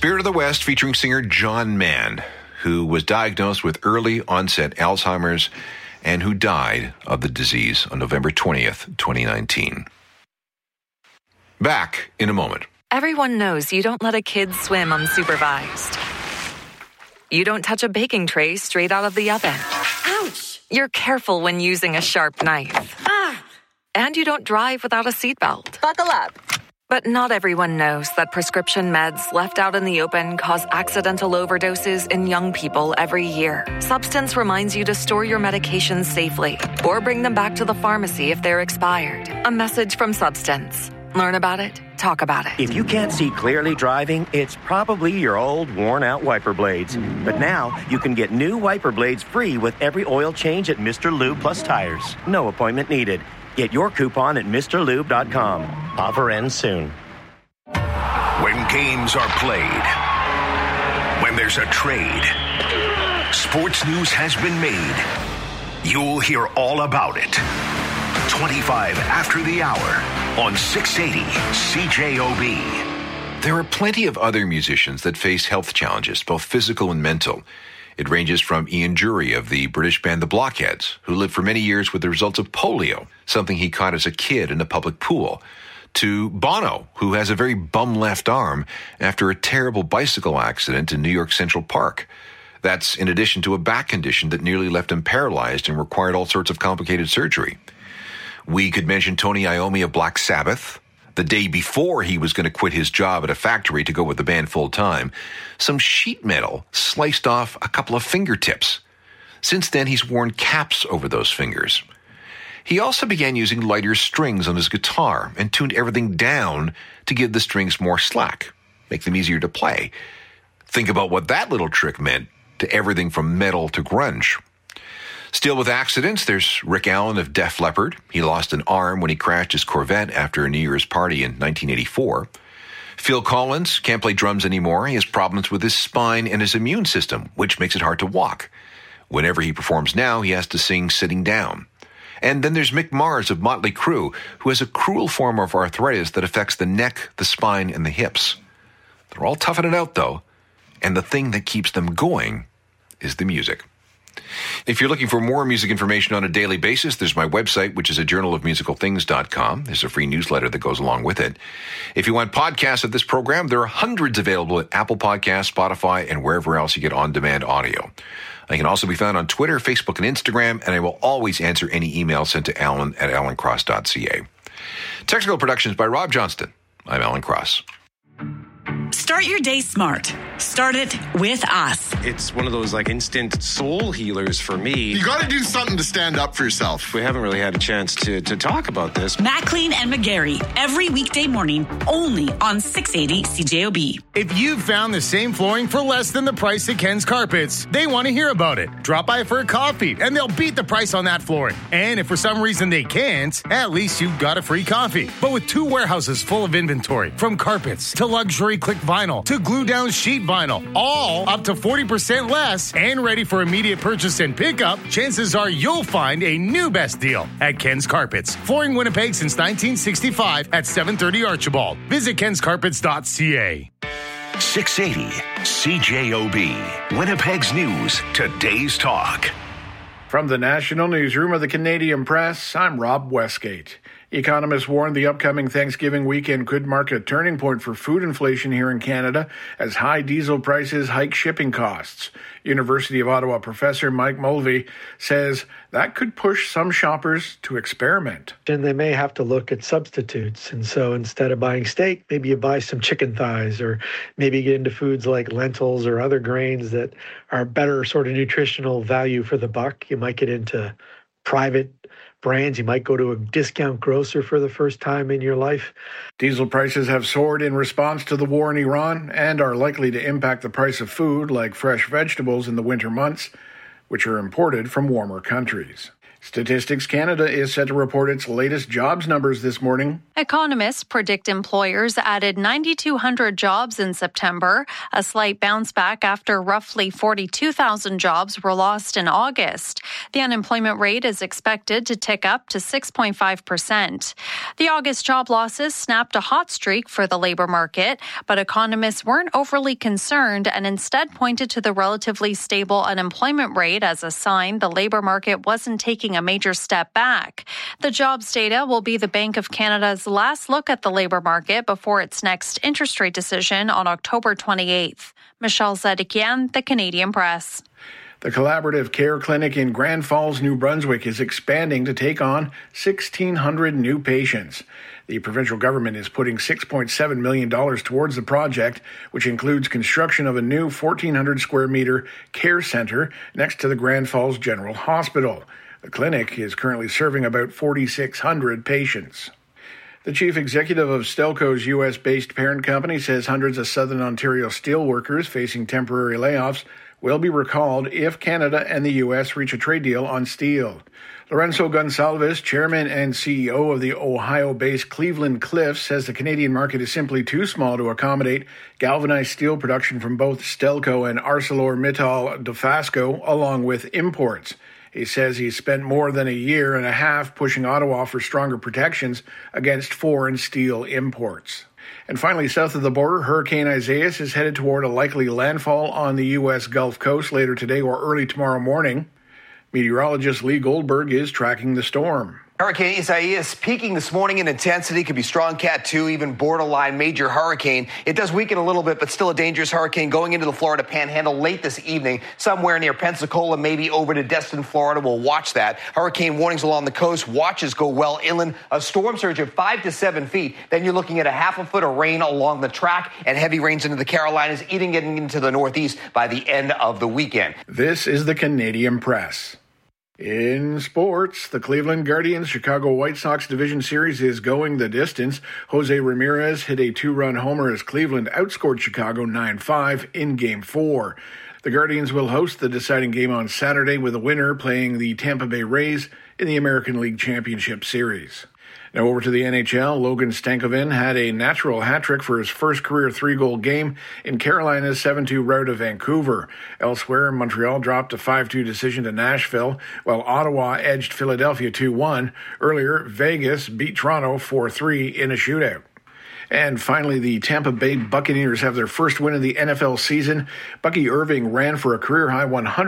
Spirit of the West featuring singer John Mann, who was diagnosed with early onset Alzheimer's and who died of the disease on November 20th, 2019. Back in a moment. Everyone knows you don't let a kid swim unsupervised. You don't touch a baking tray straight out of the oven. Ouch! You're careful when using a sharp knife. And you don't drive without a seatbelt. Buckle up. But not everyone knows that prescription meds left out in the open cause accidental overdoses in young people every year. Substance reminds you to store your medications safely or bring them back to the pharmacy if they're expired. A message from Substance. Learn about it, talk about it. If you can't see clearly driving, it's probably your old, worn-out wiper blades. But now, you can get new wiper blades free with every oil change at Mr. Lube Plus Tires. No appointment needed. Get your coupon at MrLube.com. Offer ends soon. When games are played, when there's a trade, sports news has been made. You'll hear all about it. 25 after the hour on 680 CJOB. There are plenty of other musicians that face health challenges, both physical and mental. It ranges from Ian Dury of the British band The Blockheads, who lived for many years with the results of polio, something he caught as a kid in a public pool, to Bono, who has a very bum left arm after a terrible bicycle accident in New York Central Park. That's in addition to a back condition that nearly left him paralyzed and required all sorts of complicated surgery. We could mention Tony Iommi of Black Sabbath. The day before he was going to quit his job at a factory to go with the band full time, some sheet metal sliced off a couple of fingertips. Since then, he's worn caps over those fingers. He also began using lighter strings on his guitar and tuned everything down to give the strings more slack, make them easier to play. Think about what that little trick meant to everything from metal to grunge. Still with accidents, there's Rick Allen of Def Leppard. He lost an arm when he crashed his Corvette after a New Year's party in 1984. Phil Collins can't play drums anymore. He has problems with his spine and his immune system, which makes it hard to walk. Whenever he performs now, he has to sing sitting down. And then there's Mick Mars of Motley Crue, who has a cruel form of arthritis that affects the neck, the spine, and the hips. They're all toughing it out, though. And the thing that keeps them going is the music. If you're looking for more music information on a daily basis, there's my website, which is a journalofmusicalthings.com. There's a free newsletter that goes along with it. If you want podcasts of this program, there are hundreds available at Apple Podcasts, Spotify, and wherever else you get on-demand audio. I can also be found on Twitter, Facebook, and Instagram, and I will always answer any email sent to Alan at alancross.ca. Technical productions by Rob Johnston. I'm Alan Cross. Start your day smart. Start it with us. It's one of those like instant soul healers for me. You got to do something to stand up for yourself. We haven't really had a chance to talk about this. McLean and McGarry, every weekday morning, only on 680 CJOB. If you've found the same flooring for less than the price at Ken's Carpets, they want to hear about it. Drop by for a coffee, and they'll beat the price on that flooring. And if for some reason they can't, at least you've got a free coffee. But with 2 warehouses full of inventory, from carpets to luxury click vinyl to glue down sheet vinyl, all up to 40% less and ready for immediate purchase and pickup, chances are you'll find a new best deal at Ken's Carpets. Flooring Winnipeg since 1965 at 730 Archibald. Visit kenscarpets.ca. 680 CJOB, Winnipeg's News, today's talk. From the National Newsroom of the Canadian Press, I'm Rob Westgate. Economists warned the upcoming Thanksgiving weekend could mark a turning point for food inflation here in Canada as high diesel prices hike shipping costs. University of Ottawa professor Mike Mulvey says that could push some shoppers to experiment. And they may have to look at substitutes. And so instead of buying steak, maybe you buy some chicken thighs, or maybe get into foods like lentils or other grains that are better sort of nutritional value for the buck. You might get into private brands. You might go to a discount grocer for the first time in your life. Diesel prices have soared in response to the war in Iran and are likely to impact the price of food like fresh vegetables in the winter months, which are imported from warmer countries. Statistics Canada is set to report its latest jobs numbers this morning. Economists predict employers added 9,200 jobs in September, a slight bounce back after roughly 42,000 jobs were lost in August. The unemployment rate is expected to tick up to 6.5%. The August job losses snapped a hot streak for the labor market, but economists weren't overly concerned and instead pointed to the relatively stable unemployment rate as a sign the labor market wasn't taking a major step back. The jobs data will be the Bank of Canada's last look at the labor market before its next interest rate decision on October 28th. Michelle Zedekian, The Canadian Press. The Collaborative Care Clinic in Grand Falls, New Brunswick is expanding to take on 1,600 new patients. The provincial government is putting $6.7 million towards the project, which includes construction of a new 1,400 square meter care centre next to the Grand Falls General Hospital. The clinic is currently serving about 4,600 patients. The chief executive of Stelco's U.S.-based parent company says hundreds of Southern Ontario steelworkers facing temporary layoffs will be recalled if Canada and the U.S. reach a trade deal on steel. Lorenzo Gonsalves, chairman and CEO of the Ohio-based Cleveland Cliffs, says the Canadian market is simply too small to accommodate galvanized steel production from both Stelco and ArcelorMittal Dofasco, along with imports. He says he's spent more than a year and a half pushing Ottawa for stronger protections against foreign steel imports. And finally, south of the border, Hurricane Isaias is headed toward a likely landfall on the U.S. Gulf Coast later today or early tomorrow morning. Meteorologist Lee Goldberg is tracking the storm. Hurricane Isaias peaking this morning in intensity, could be strong Cat 2, even borderline major hurricane. It does weaken a little bit, but still a dangerous hurricane going into the Florida Panhandle late this evening, somewhere near Pensacola, maybe over to Destin, Florida. We'll watch that. Hurricane warnings along the coast. Watches go well inland. A storm surge of 5 to 7 feet. Then you're looking at a half a foot of rain along the track and heavy rains into the Carolinas, getting into the Northeast by the end of the weekend. This is the Canadian Press. In sports, the Cleveland Guardians Chicago White Sox Division Series is going the distance. Jose Ramirez hit a 2-run homer as Cleveland outscored Chicago 9-5 in Game 4. The Guardians will host the deciding game on Saturday with a winner playing the Tampa Bay Rays in the American League Championship Series. Now over to the NHL. Logan Stankoven had a natural hat-trick for his first career 3-goal game in Carolina's 7-2 rout of Vancouver. Elsewhere, Montreal dropped a 5-2 decision to Nashville, while Ottawa edged Philadelphia 2-1. Earlier, Vegas beat Toronto 4-3 in a shootout. And finally, the Tampa Bay Buccaneers have their first win of the NFL season. Bucky Irving ran for a career-high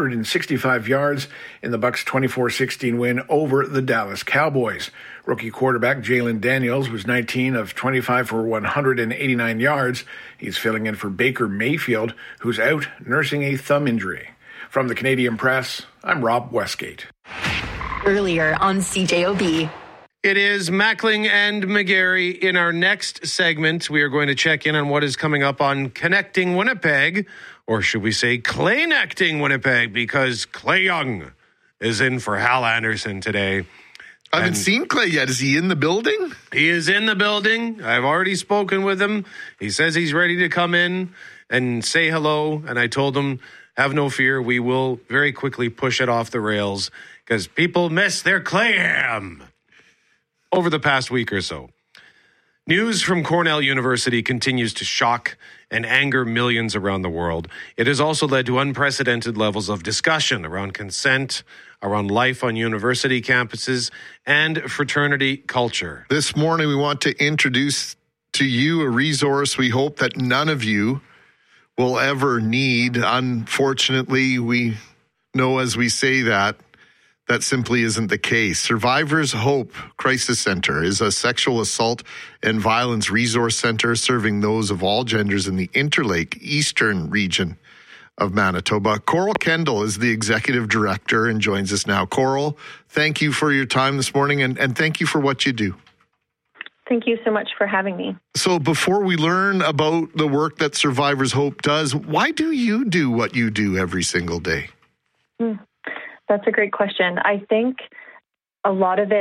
165 yards in the Bucs' 24-16 win over the Dallas Cowboys. Rookie quarterback Jalen Daniels was 19 of 25 for 189 yards. He's filling in for Baker Mayfield, who's out nursing a thumb injury. From the Canadian Press, I'm Rob Westgate. Earlier on CJOB. It is Mackling and McGarry. In our next segment, we are going to check in on what is coming up on Connecting Winnipeg, or should we say Clay-necting Winnipeg, because Clay Young is in for Hal Anderson today. I haven't seen Clay yet. Is he in the building? He is in the building. I've already spoken with him. He says he's ready to come in and say hello, and I told him, have no fear, we will very quickly push it off the rails, because people miss their Clay ham over the past week or so. News from Cornell University continues to shock and anger millions around the world. It has also led to unprecedented levels of discussion around consent, around life on university campuses, and fraternity culture. This morning, we want to introduce to you a resource we hope that none of you will ever need. Unfortunately, we know as we say that simply isn't the case. Survivors Hope Crisis Center is a sexual assault and violence resource center serving those of all genders in the Interlake Eastern region of Manitoba. Coral Kendall is the executive director and joins us now. Coral, thank you for your time this morning and thank you for what you do. Thank you so much for having me. So before we learn about the work that Survivors Hope does, why do you do what you do every single day? That's a great question. I think a lot of it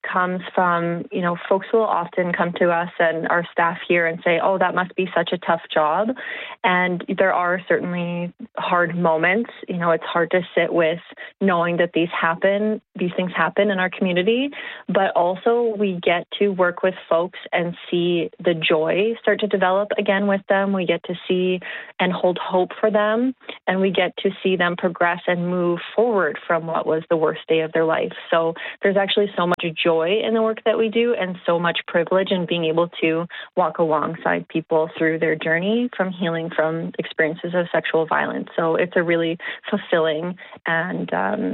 comes from, folks will often come to us and our staff here and say, oh, that must be such a tough job. And there are certainly hard moments. It's hard to sit with knowing that these things happen in our community, but also we get to work with folks and see the joy start to develop again with them. We get to see and hold hope for them, and we get to see them progress and move forward from what was the worst day of their life. So there's actually so much joy in the work that we do and so much privilege in being able to walk alongside people through their journey from healing from experiences of sexual violence. So it's a really fulfilling and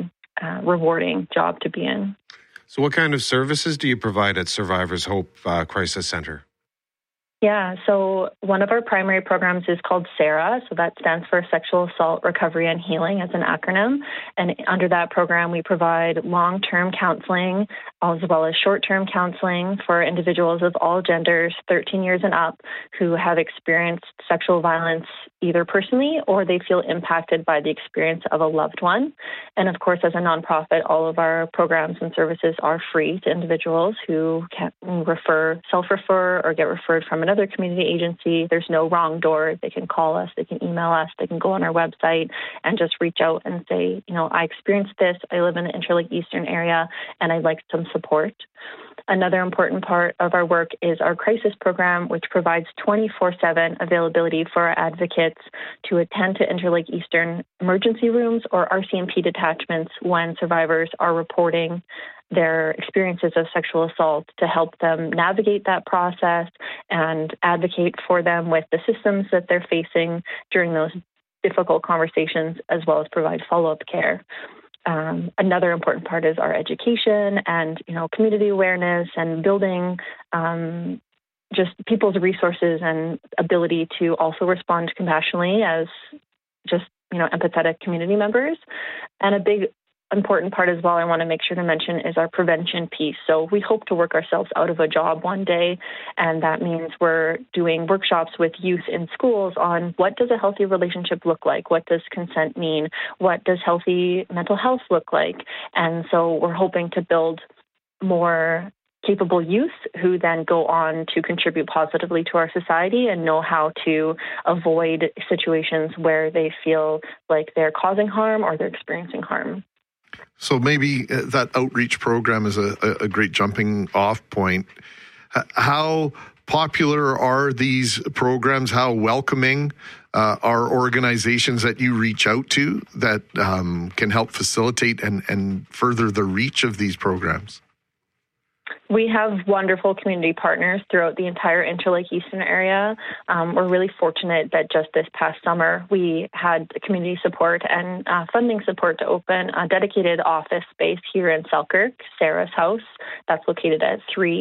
rewarding job to be in. So what kind of services do you provide at Survivors Hope Crisis Center? Yeah, so one of our primary programs is called SARA, so that stands for Sexual Assault Recovery and Healing as an acronym. And under that program, we provide long-term counseling as well as short-term counseling for individuals of all genders, 13 years and up, who have experienced sexual violence either personally or they feel impacted by the experience of a loved one. And of course, as a nonprofit, all of our programs and services are free to individuals who can self-refer or get referred from another community agency. There's no wrong door. They can call us, they can email us, they can go on our website and just reach out and say, I experienced this, I live in the Interlake Eastern area, and I'd like some support. Another important part of our work is our crisis program, which provides 24/7 availability for our advocates to attend to Interlake Eastern emergency rooms or RCMP detachments when survivors are reporting their experiences of sexual assault, to help them navigate that process and advocate for them with the systems that they're facing during those difficult conversations, as well as provide follow-up care. Another important part is our education and, community awareness and building just people's resources and ability to also respond compassionately as just, empathetic community members. And a big important part as well I want to make sure to mention is our prevention piece. So we hope to work ourselves out of a job one day, and that means we're doing workshops with youth in schools on what does a healthy relationship look like? What does consent mean? What does healthy mental health look like? And so we're hoping to build more capable youth who then go on to contribute positively to our society and know how to avoid situations where they feel like they're causing harm or they're experiencing harm. So maybe that outreach program is a great jumping off point. How popular are these programs? How welcoming are organizations that you reach out to that can help facilitate and further the reach of these programs? We have wonderful community partners throughout the entire Interlake Eastern area. We're really fortunate that just this past summer, we had community support and funding support to open a dedicated office space here in Selkirk, Sarah's House. That's located at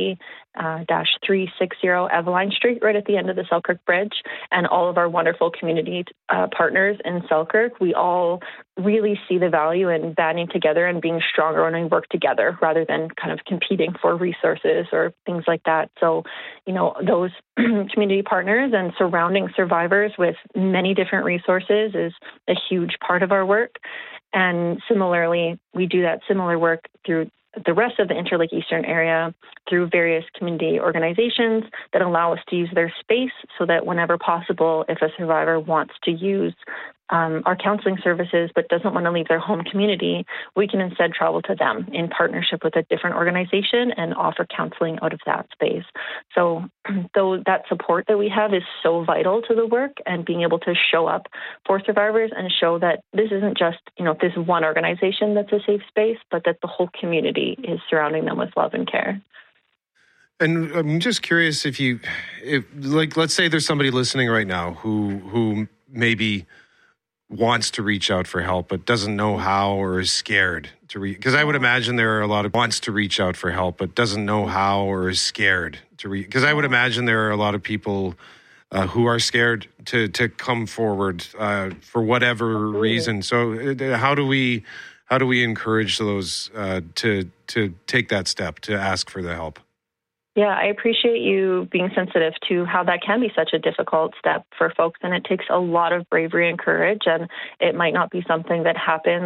3-360 Eveline Street, right at the end of the Selkirk Bridge. And all of our wonderful community partners in Selkirk, we all really see the value in banding together and being stronger when we work together rather than kind of competing for resources or things like that. So, those community partners and surrounding survivors with many different resources is a huge part of our work. And similarly, we do that similar work through the rest of the Interlake Eastern area through various community organizations that allow us to use their space so that whenever possible, if a survivor wants to use our counseling services but doesn't want to leave their home community, we can instead travel to them in partnership with a different organization and offer counseling out of that space. So that support that we have is so vital to the work and being able to show up for survivors and show that this isn't just, this one organization that's a safe space, but that the whole community is surrounding them with love and care. And I'm just curious if let's say there's somebody listening right now who maybe wants to reach out for help but doesn't know how or is scared to because I would imagine there are a lot of wants to reach out for help but doesn't know how or is scared to because I would imagine there are a lot of people who are scared to come forward for whatever reason. So how do we encourage those to take that step to ask for the help? Yeah, I appreciate you being sensitive to how that can be such a difficult step for folks, and it takes a lot of bravery and courage, and it might not be something that happens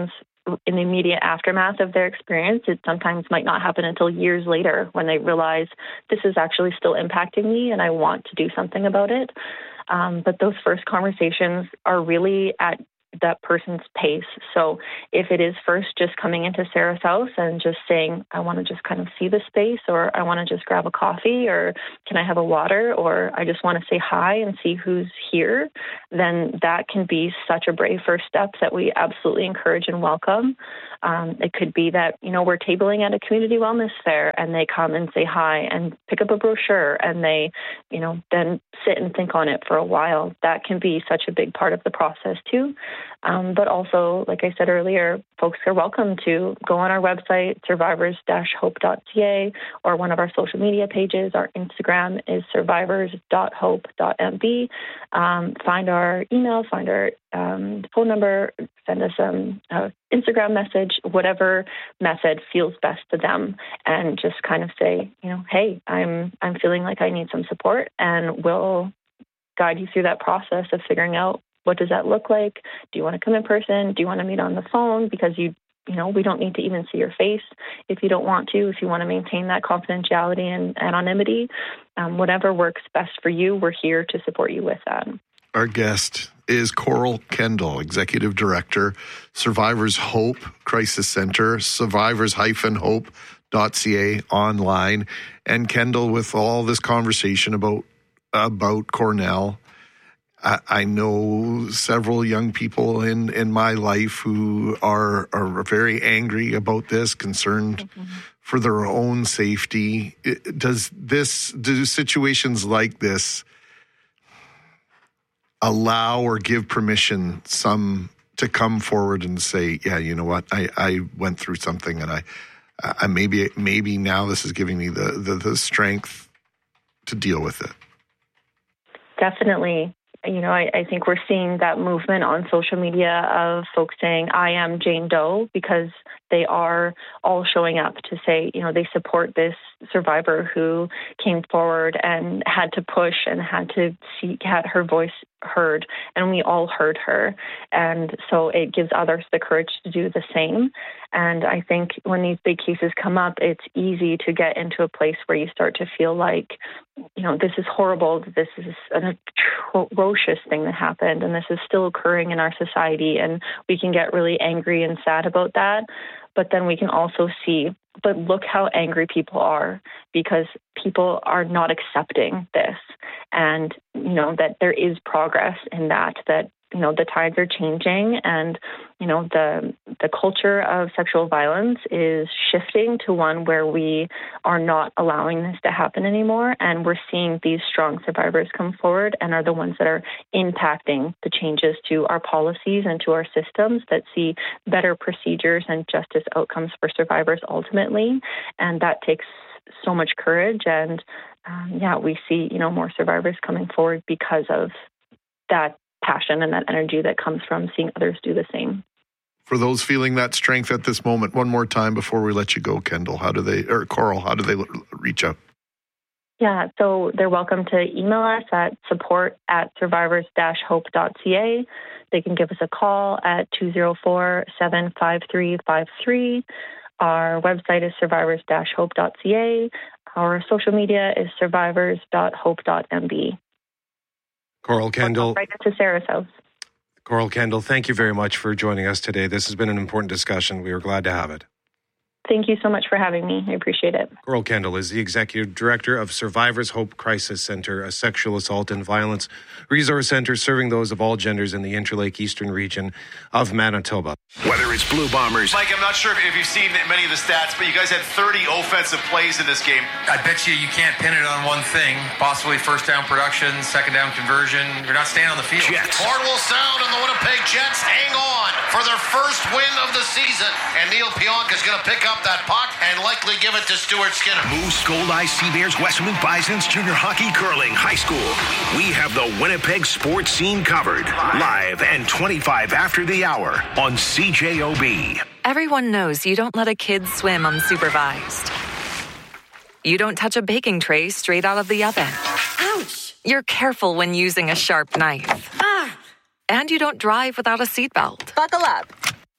in the immediate aftermath of their experience. It sometimes might not happen until years later when they realize this is actually still impacting me and I want to do something about it. But those first conversations are really at that person's pace. So if it is first just coming into Sarah's house and just saying, I want to just kind of see the space, or I want to just grab a coffee, or can I have a water, or I just want to say hi and see who's here, then that can be such a brave first step that we absolutely encourage and welcome. It could be that, we're tabling at a community wellness fair and they come and say hi and pick up a brochure and they, then sit and think on it for a while. That can be such a big part of the process too. But also, like I said earlier, folks are welcome to go on our website, survivors-hope.ca, or one of our social media pages. Our Instagram is survivors.hope.mb. Find our email, find our phone number, send us an Instagram message, whatever method feels best to them, and just kind of say, hey, I'm feeling like I need some support, and we'll guide you through that process of figuring out what does that look like. Do you want to come in person? Do you want to meet on the phone? Because we don't need to even see your face if you don't want to, if you want to maintain that confidentiality and anonymity. Whatever works best for you, we're here to support you with that. Our guest is Coral Kendall, Executive Director, Survivors Hope Crisis Center, survivors-hope.ca online. And Kendall, with all this conversation about Cornell, I know several young people in my life who are very angry about this, concerned for their own safety. Do situations like this allow or give permission some to come forward and say, yeah, you know what, I went through something and I maybe now this is giving me the strength to deal with it? Definitely. I think we're seeing that movement on social media of folks saying, I am Jane Doe, because they are all showing up to say, they support this survivor who came forward and had to push and had her voice heard, and we all heard her. And so it gives others the courage to do the same. And I think when these big cases come up, it's easy to get into a place where you start to feel like, this is horrible, this is an atrocious thing that happened, and this is still occurring in our society, and we can get really angry and sad about that. But then we can also see, but look how angry people are, because people are not accepting this. And, that there is progress in that the tides are changing, and, the culture of sexual violence is shifting to one where we are not allowing this to happen anymore. And we're seeing these strong survivors come forward and are the ones that are impacting the changes to our policies and to our systems that see better procedures and justice outcomes for survivors ultimately. And that takes so much courage. And we see, more survivors coming forward because of that passion and that energy that comes from seeing others do the same. For those feeling that strength at this moment, one more time before we let you go, Kendall, Coral, how do they reach out? Yeah, so they're welcome to email us at support@survivors-hope.ca. They can give us a call at 204-753-53. Our website is survivors-hope.ca. Our social media is survivors.hope.mb. Coral Kendall. Right to Sarah's house. Coral Kendall, thank you very much for joining us today. This has been an important discussion. We are glad to have it. Thank you so much for having me. I appreciate it. Coral Kendall is the Executive Director of Survivors Hope Crisis Center, a sexual assault and violence resource center serving those of all genders in the Interlake Eastern region of Manitoba. Whether it's Blue Bombers. Mike, I'm not sure if you've seen many of the stats, but you guys had 30 offensive plays in this game. I bet you can't pin it on one thing. Possibly first down production, second down conversion. You're not staying on the field. Jets. Horn will sound, and the Winnipeg Jets hang on for their first win of the season. And Neil Pionk is going to pick up that puck and likely give it to Stuart Skinner. Moose, Gold Eye, Sea Bears, Westmount Bisons, junior hockey, curling, high school. We have the Winnipeg sports scene covered. Live and 25 after the hour on CJOB. Everyone knows you don't let a kid swim unsupervised. You don't touch a baking tray straight out of the oven. Ouch! You're careful when using a sharp knife. Ah! And you don't drive without a seatbelt. Buckle up.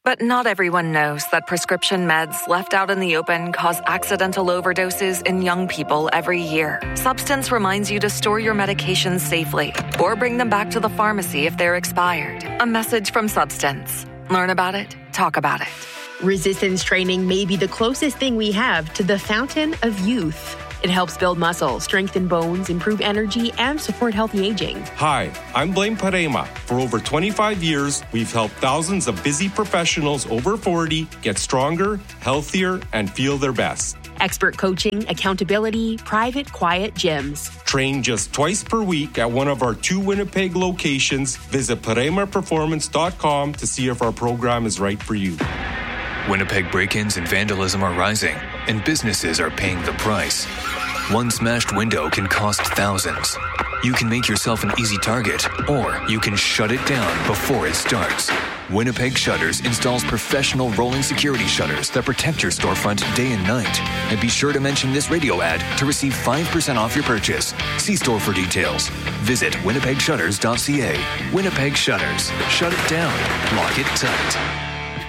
But not everyone knows that prescription meds left out in the open cause accidental overdoses in young people every year. Substance reminds you to store your medications safely or bring them back to the pharmacy if they're expired. A message from Substance. Learn about it, talk about it. Resistance training may be the closest thing we have to the fountain of youth. It helps build muscle, strengthen bones, improve energy, and support healthy aging. Hi, I'm Blaine Parema. For over 25 years, we've helped thousands of busy professionals over 40 get stronger, healthier, and feel their best. Expert coaching, accountability, private, quiet gyms. Train just twice per week at one of our 2 Winnipeg locations. Visit ParemaPerformance.com to see if our program is right for you. Winnipeg break-ins and vandalism are rising, and businesses are paying the price. One smashed window can cost thousands. You can make yourself an easy target, or you can shut it down before it starts. Winnipeg Shutters installs professional rolling security shutters that protect your storefront day and night. And be sure to mention this radio ad to receive 5% off your purchase. See store for details. Visit winnipegshutters.ca. Winnipeg Shutters. Shut it down. Lock it tight.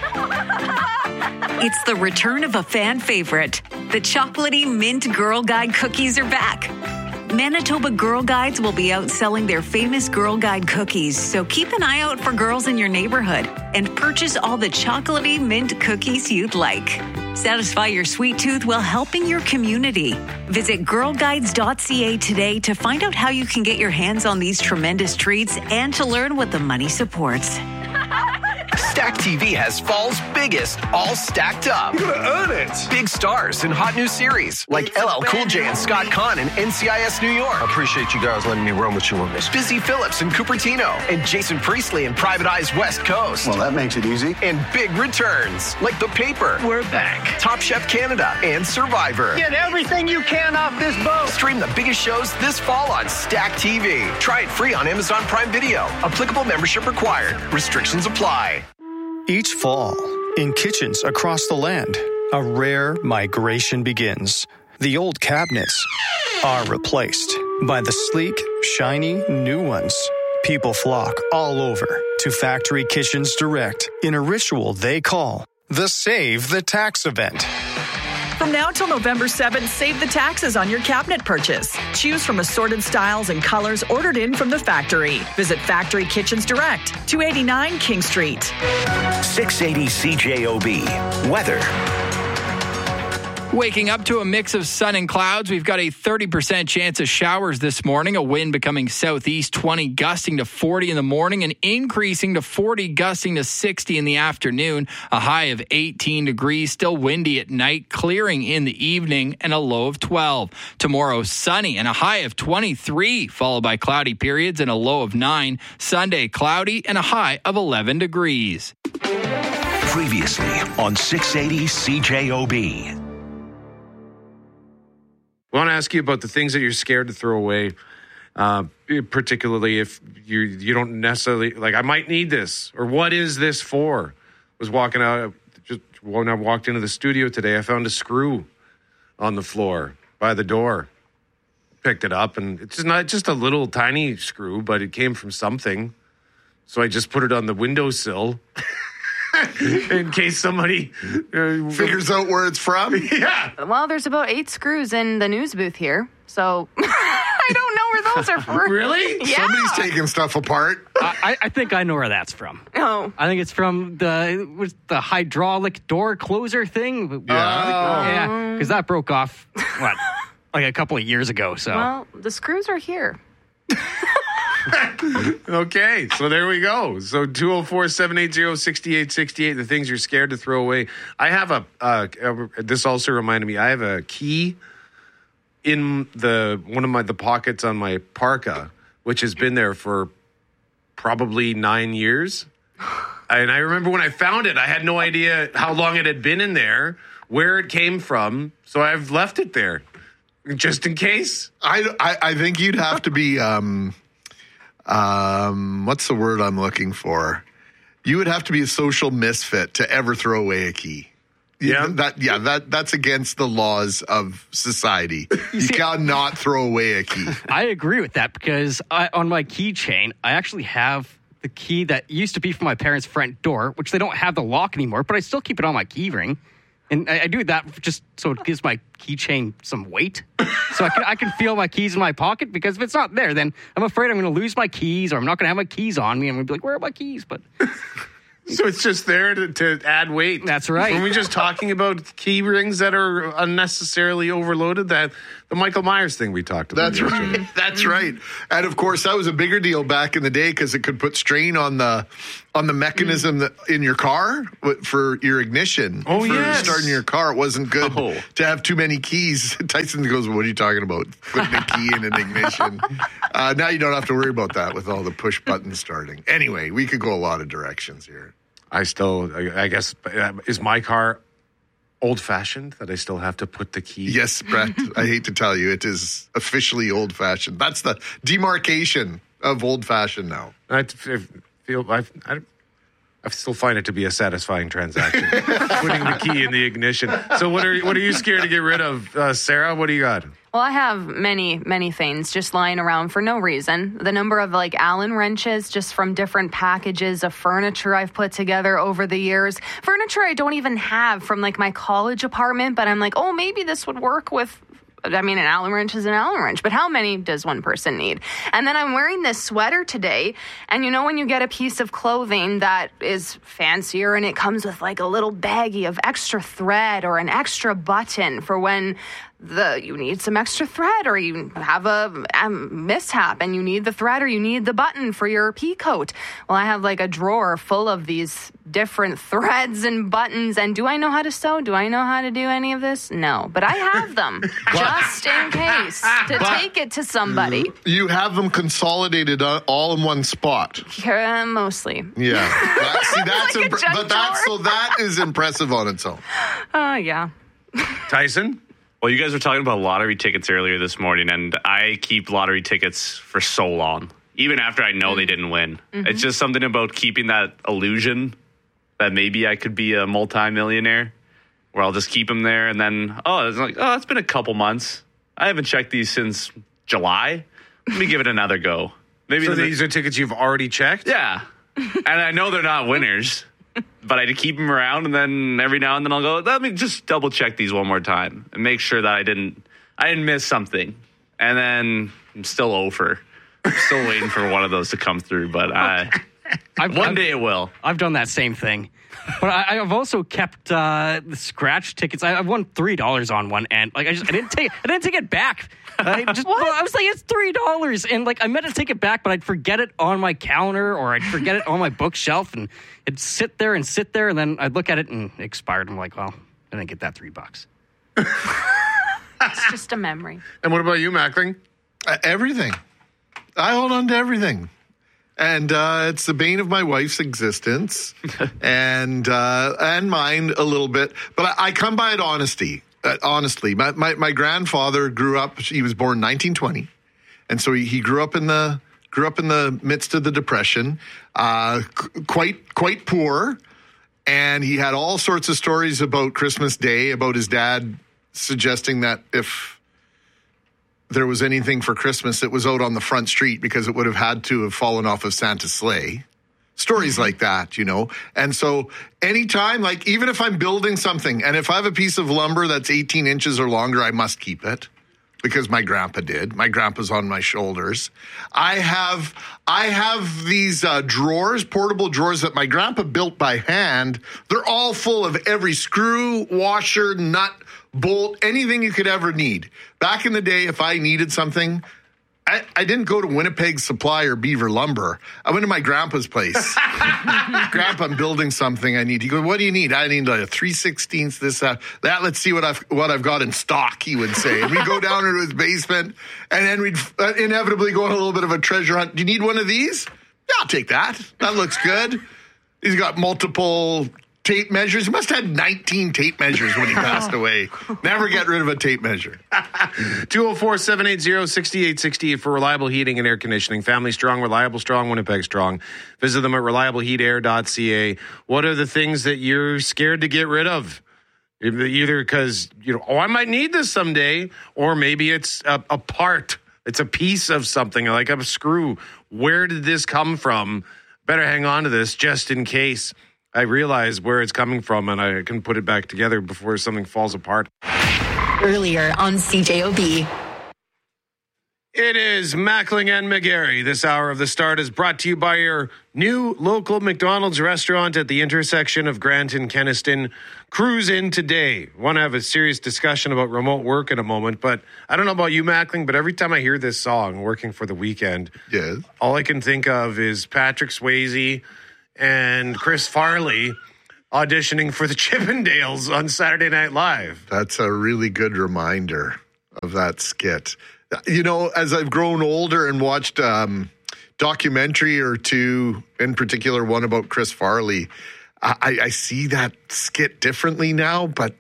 It's the return of a fan favorite. The chocolatey mint Girl Guide cookies are back. Manitoba Girl Guides will be out selling their famous Girl Guide cookies, so keep an eye out for girls in your neighborhood and purchase all the chocolatey mint cookies you'd like. Satisfy your sweet tooth while helping your community. Visit girlguides.ca today to find out how you can get your hands on these tremendous treats and to learn what the money supports. Stack TV has fall's biggest, all stacked up. You gotta earn it. Big stars in hot new series like LL Cool J and Scott Conn in NCIS New York. I appreciate you guys letting me run with you on this. Busy Phillips in Cupertino and Jason Priestley in Private Eyes West Coast. Well, that makes it easy. And big returns like The Paper. We're back. Top Chef Canada and Survivor. Get everything you can off this boat. Stream the biggest shows this fall on Stack TV. Try it free on Amazon Prime Video. Applicable membership required. Restrictions apply. Each fall, in kitchens across the land, a rare migration begins. The old cabinets are replaced by the sleek, shiny new ones. People flock all over to Factory Kitchens Direct in a ritual they call the Save the Tax event. From now till November 7th, save the taxes on your cabinet purchase. Choose from assorted styles and colors ordered in from the factory. Visit Factory Kitchens Direct, 289 King Street. 680 CJOB. Weather. Waking up to a mix of sun and clouds, we've got a 30% chance of showers this morning, a wind becoming southeast 20, gusting to 40 in the morning and increasing to 40, gusting to 60 in the afternoon, a high of 18 degrees, still windy at night, clearing in the evening, and a low of 12. Tomorrow, sunny and a high of 23, followed by cloudy periods and a low of 9. Sunday, cloudy and a high of 11 degrees. Previously on 680 CJOB. I want to ask you about the things that you're scared to throw away, particularly if you don't necessarily, like, I might need this, or what is this for? I was walking out, just when I walked into the studio today, I found a screw on the floor by the door. Picked it up, and it's not just a little tiny screw, but it came from something. So I just put it on the windowsill. In case somebody figures out where it's from. Yeah. Well, there's about 8 screws in the news booth here, so I don't know where those are from. Really? Yeah. Somebody's taking stuff apart. I think I know where that's from. Oh. I think it's from the hydraulic door closer thing. Yeah. Because that broke off, like a couple of years ago. So. Well, the screws are here. Okay, so there we go. So 204-780-6868, the things you're scared to throw away. I have this also reminded me, I have a key in one of the pockets on my parka, which has been there for probably 9 years. And I remember when I found it, I had no idea how long it had been in there, where it came from. So I've left it there just in case. I think you'd have to be... what's the word I'm looking for? You would have to be a social misfit to ever throw away a key. That's against the laws of society. You cannot throw away a key. I agree with that because on my keychain, I actually have the key that used to be for my parents' front door, which they don't have the lock anymore, but I still keep it on my key ring. And I do that just so it gives my keychain some weight. So I can feel my keys in my pocket, because if it's not there, then I'm afraid I'm going to lose my keys, or I'm not going to have my keys on me. I'm going to be like, where are my keys? But so it's just there to add weight. That's right. When we're just talking about key rings that are unnecessarily overloaded, that the Michael Myers thing we talked about. That's right. That's right. And of course, that was a bigger deal back in the day, because it could put strain on the mechanism that in your car for your ignition. Oh, for yes. starting your car. It wasn't good to have too many keys. Tyson goes, what are you talking about? Putting a key in an ignition. Now you don't have to worry about that with all the push buttons starting. Anyway, we could go a lot of directions here. I guess, is my car old-fashioned that I still have to put the key? Yes, Brett. I hate to tell you, it is officially old-fashioned. That's the demarcation of old-fashioned now. I still find it to be a satisfying transaction, putting the key in the ignition. So what are you scared to get rid of, Sarah? What do you got? Well, I have many, many things just lying around for no reason. The number of Allen wrenches just from different packages of furniture I've put together over the years. Furniture I don't even have from my college apartment, but I'm like, oh, maybe this would work with. I mean, an Allen wrench is an Allen wrench, but how many does one person need? And then I'm wearing this sweater today, and when you get a piece of clothing that is fancier and it comes with a little baggie of extra thread or an extra button for when you need some extra thread, or you have a mishap and you need the thread or you need the button for your pea coat. Well, I have a drawer full of these different threads and buttons. And do I know how to sew? Do I know how to do any of this? No, but I have them just in case to take it to somebody. You have them consolidated all in one spot. Mostly. Yeah. That is impressive on its own. Yeah. Tyson? Well, you guys were talking about lottery tickets earlier this morning, and I keep lottery tickets for so long, even after I know they didn't win. Mm-hmm. It's just something about keeping that illusion that maybe I could be a multi-millionaire, where I'll just keep them there, and then, it's been a couple months. I haven't checked these since July. Let me give it another go. Maybe these are tickets you've already checked? Yeah. And I know they're not winners. But I keep them around, and then every now and then I'll go, let me just double check these one more time and make sure that I didn't miss something. And then I'm still over. I'm still waiting for one of those to come through, but one day it will. I've done that same thing. But I've also kept the scratch tickets. I've won $3 on one, and I didn't take it back. I was like, it's $3, and I meant to take it back, but I'd forget it on my calendar, or I'd forget it on my bookshelf, and it'd sit there, and then I'd look at it and it expired. I'm like, well, I didn't get that $3. It's just a memory. And what about you, Mackling? Everything. I hold on to everything. And it's the bane of my wife's existence and mine a little bit. But I come by it honestly. My grandfather grew up. He was born in 1920, and so he grew up in the midst of the Depression, quite poor, and he had all sorts of stories about Christmas Day, about his dad suggesting that if there was anything for Christmas, it was out on the front street because it would have had to have fallen off of Santa's sleigh. Stories like that, And so anytime, even if I'm building something, and if I have a piece of lumber that's 18 inches or longer, I must keep it because my grandpa did. My grandpa's on my shoulders. I have these drawers, portable drawers that my grandpa built by hand. They're all full of every screw, washer, nut, bolt, anything you could ever need. Back in the day, if I needed something, I didn't go to Winnipeg Supply or Beaver Lumber. I went to my grandpa's place. Grandpa, I'm building something I need. He goes, what do you need? I need a 3/16 this, that. Let's see what I've got in stock, he would say. And we'd go down into his basement, and then we'd inevitably go on a little bit of a treasure hunt. Do you need one of these? Yeah, I'll take that. That looks good. He's got multiple tape measures. He must have had 19 tape measures when he passed away. Never get rid of a tape measure. 204-780-6868 for reliable heating and air conditioning. Family strong, reliable strong, Winnipeg strong. Visit them at reliableheatair.ca. What are the things that you're scared to get rid of? Either because, I might need this someday, or maybe it's a part. It's a piece of something, like a screw. Where did this come from better hang on to this just in case I realize where it's coming from and I can put it back together before something falls apart. Earlier on CJOB. It is Mackling and McGarry. This hour of The Start is brought to you by your new local McDonald's restaurant at the intersection of Grant and Kenaston. Cruise in today. Want to have a serious discussion about remote work in a moment, but I don't know about you, Mackling, but every time I hear this song, Working for the Weekend, yes, all I can think of is Patrick Swayze and Chris Farley auditioning for the Chippendales on Saturday Night Live. That's a really good reminder of that skit. You know, as I've grown older and watched documentary or two, in particular one about Chris Farley, I see that skit differently now, but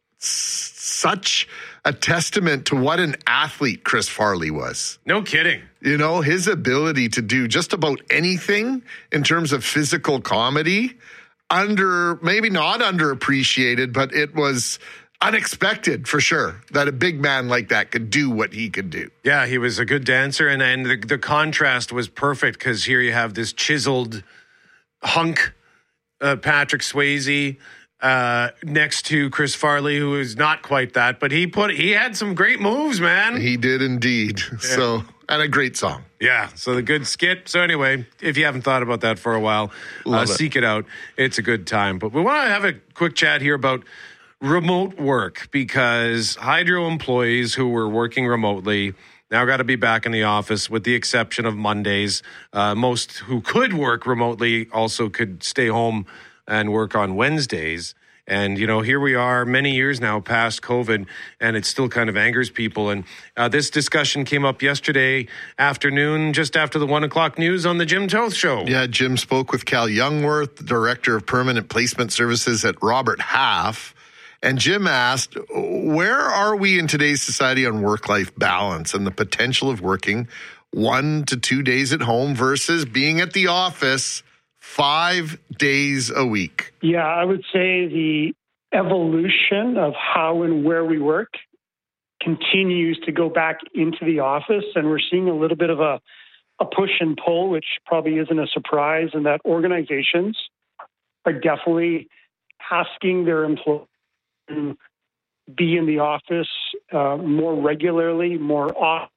such a testament to what an athlete Chris Farley was. No kidding. You know, his ability to do just about anything in terms of physical comedy, maybe not underappreciated, but it was unexpected for sure that a big man like that could do what he could do. Yeah, he was a good dancer, and the contrast was perfect because here you have this chiseled hunk Patrick Swayze next to Chris Farley, who is not quite that, but he had some great moves, man. He did indeed. Yeah. So, and a great song. Yeah, so the good skit. So anyway, if you haven't thought about that for a while, seek it out. It's a good time. But we want to have a quick chat here about remote work, because Hydro employees who were working remotely now got to be back in the office, with the exception of Mondays. Most who could work remotely also could stay home and work on Wednesdays. And, you know, here we are many years now past COVID, and it still kind of angers people. And this discussion came up yesterday afternoon, just after the 1 o'clock news on the Jim Toth Show. Yeah, Jim spoke with Cal Youngworth, Director of Permanent Placement Services at Robert Half. And Jim asked, where are we in today's society on work-life balance and the potential of working 1 to 2 days at home versus being at the office 5 days a week? Yeah, I would say the evolution of how and where we work continues to go back into the office, and we're seeing a little bit of a push and pull, which probably isn't a surprise, in that organizations are definitely asking their employees to be in the office more regularly, more often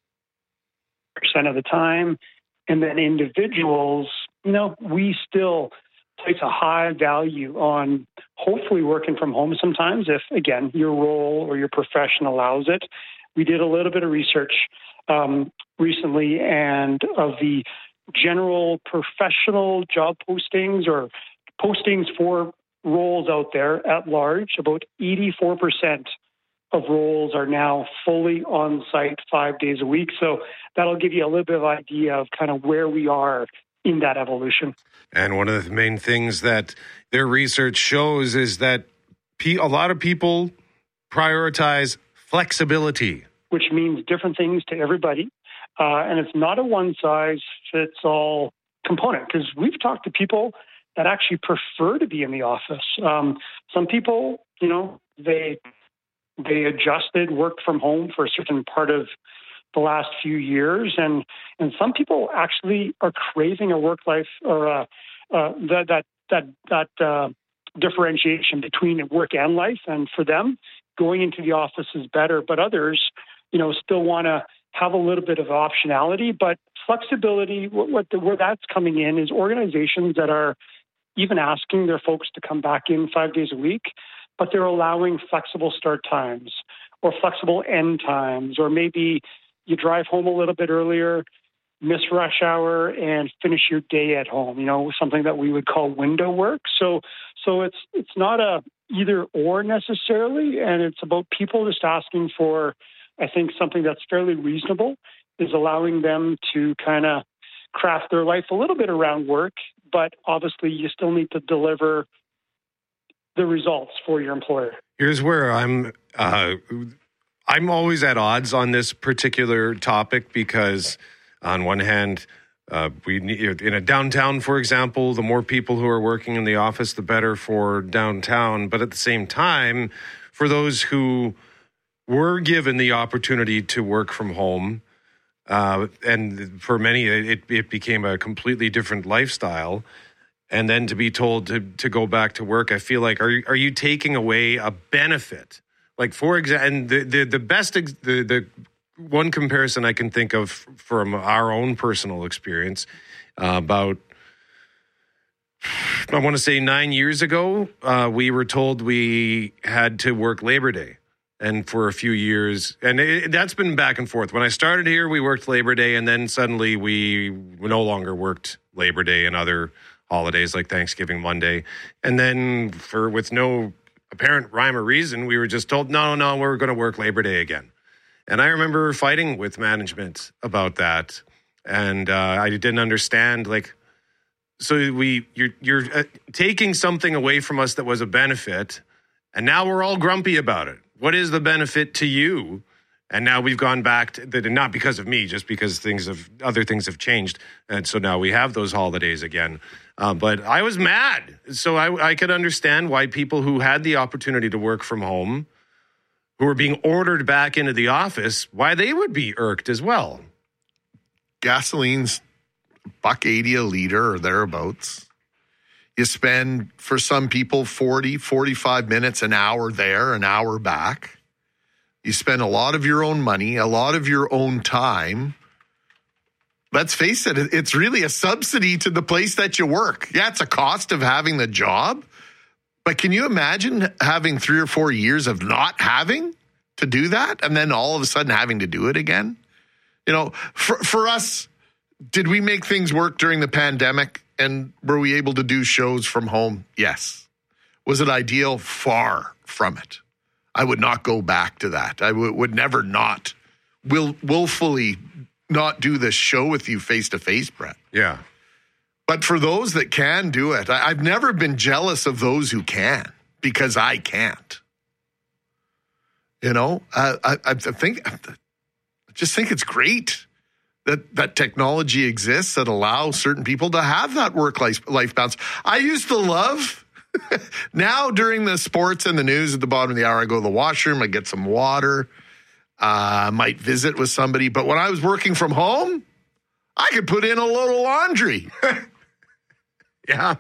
% of the time. And then individuals, you know, we still place a high value on hopefully working from home sometimes if, again, your role or your profession allows it. We did a little bit of research recently, and of the general professional job postings or postings for roles out there at large, about 84% of roles are now fully on site 5 days a week. So that'll give you a little bit of idea of kind of where we are in that evolution. And one of the main things that their research shows is that a lot of people prioritize flexibility, which means different things to everybody. And it's not a one-size-fits-all component, because we've talked to people that actually prefer to be in the office. Some people, you know, they adjusted, worked from home for a certain part of the last few years, and some people actually are craving a work life or that differentiation between work and life. And for them, going into the office is better. But others, you know, still want to have a little bit of optionality. But flexibility, where that's coming in is organizations that are even asking their folks to come back in 5 days a week, but they're allowing flexible start times or flexible end times, or maybe you drive home a little bit earlier, miss rush hour, and finish your day at home, you know, something that we would call window work. So it's not a either or necessarily, and it's about people just asking for, I think, something that's fairly reasonable, is allowing them to kind of craft their life a little bit around work, but obviously you still need to deliver the results for your employer. Here's where I'm always at odds on this particular topic, because on one hand, we need, in a downtown, for example, the more people who are working in the office, the better for downtown. But at the same time, for those who were given the opportunity to work from home, And for many, it became a completely different lifestyle. And then to be told to go back to work, I feel like, are you taking away a benefit? Like, for example, and the one comparison I can think of from our own personal experience about, I want to say 9 years ago, we were told we had to work Labor Day. And for a few years, and that's been back and forth. When I started here, we worked Labor Day, and then suddenly we no longer worked Labor Day and other holidays like Thanksgiving Monday. And then with no apparent rhyme or reason, we were just told, no, we're going to work Labor Day again. And I remember fighting with management about that. And I didn't understand, like, so you're taking something away from us that was a benefit, and now we're all grumpy about it. What is the benefit to you? And now we've gone back to that, not because of me, just because other things have changed. And so now we have those holidays again. But I was mad. So I could understand why people who had the opportunity to work from home, who were being ordered back into the office, why they would be irked as well. Gasoline's $1.80 a liter or thereabouts. You spend, for some people, 40, 45 minutes, an hour there, an hour back. You spend a lot of your own money, a lot of your own time. Let's face it, it's really a subsidy to the place that you work. Yeah, it's a cost of having the job. But can you imagine having 3 or 4 years of not having to do that and then all of a sudden having to do it again? You know, for us, did we make things work during the pandemic? And were we able to do shows from home? Yes. Was it ideal? Far from it. I would not go back to that. I would never willfully not do this show with you face to face, Brett. Yeah. But for those that can do it, I've never been jealous of those who can, because I can't. You know, I just think it's great that technology exists that allows certain people to have that work-life balance. I used to love, now during the sports and the news at the bottom of the hour, I go to the washroom, I get some water, I might visit with somebody. But when I was working from home, I could put in a load of laundry. Yeah.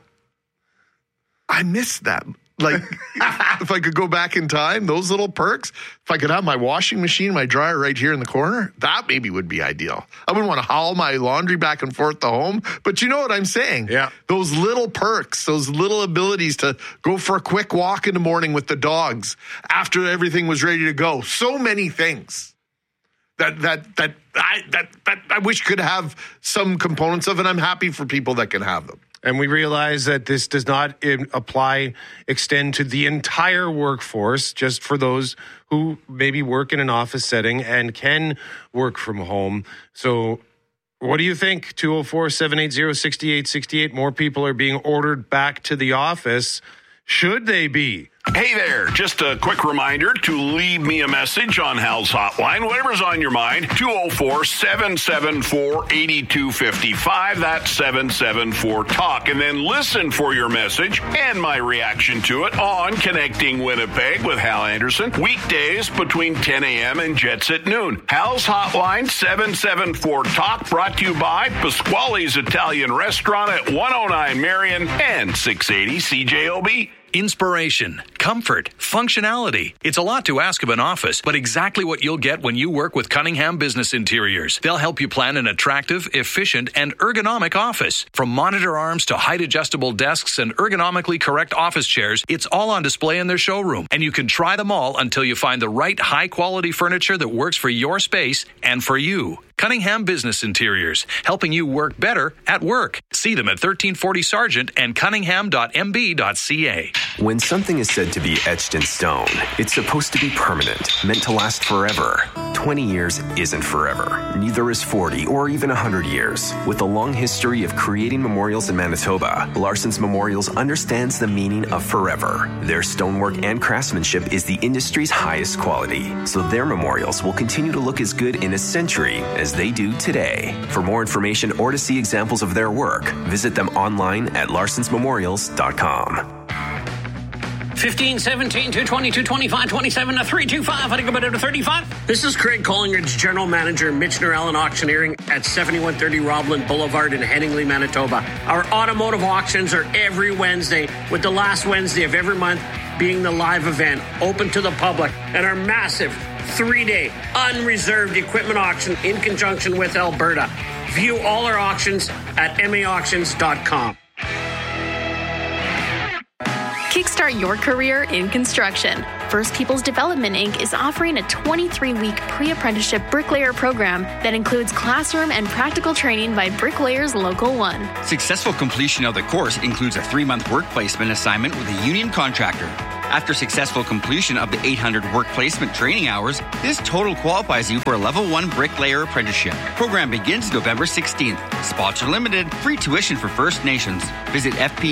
I miss that. Like, if I could go back in time, those little perks, if I could have my washing machine, my dryer right here in the corner, that maybe would be ideal. I wouldn't want to haul my laundry back and forth to home, but you know what I'm saying? Yeah. Those little perks, those little abilities to go for a quick walk in the morning with the dogs after everything was ready to go. So many things that I wish could have some components of, and I'm happy for people that can have them. And we realize that this does not extend to the entire workforce, just for those who maybe work in an office setting and can work from home. So what do you think? 204-780-6868. More people are being ordered back to the office. Should they be? Hey there, just a quick reminder to leave me a message on Hal's Hotline, whatever's on your mind, 204-774-8255, that's 774-TALK, and then listen for your message and my reaction to it on Connecting Winnipeg with Hal Anderson, weekdays between 10 a.m. and Jets at noon. Hal's Hotline, 774-TALK, brought to you by Pasquale's Italian Restaurant at 109 Marion and 680 CJOB. Inspiration, comfort, functionality. It's a lot to ask of an office, but exactly what you'll get when you work with Cunningham Business Interiors. They'll help you plan an attractive, efficient, and ergonomic office. From monitor arms to height-adjustable desks and ergonomically correct office chairs, it's all on display in their showroom. And you can try them all until you find the right high-quality furniture that works for your space and for you. Cunningham Business Interiors, helping you work better at work. See them at 1340 Sargent and cunningham.mb.ca. When something is said to be etched in stone, it's supposed to be permanent, meant to last forever. 20 years isn't forever. Neither is 40 or even 100 years. With a long history of creating memorials in Manitoba, Larson's Memorials understands the meaning of forever. Their stonework and craftsmanship is the industry's highest quality, so their memorials will continue to look as good in a century as they do today. For more information or to see examples of their work, visit them online at larsonsmemorials.com. 15, 17, 220, 225, 27, 325. I think about it to 35. This is Craig Collingridge, General Manager, Michener Allen Auctioneering at 7130 Roblin Boulevard in Headingley, Manitoba. Our automotive auctions are every Wednesday, with the last Wednesday of every month being the live event, open to the public, and our massive 3-day unreserved equipment auction in conjunction with Alberta. View all our auctions at maauctions.com. Kickstart your career in construction. First Peoples Development Inc. is offering a 23-week pre-apprenticeship bricklayer program that includes classroom and practical training by Bricklayers Local 1. Successful completion of the course includes a 3-month work placement assignment with a union contractor. After successful completion of the 800 work placement training hours, this total qualifies you for a Level 1 bricklayer apprenticeship. Program begins November 16th. Spots are limited. Free tuition for First Nations. Visit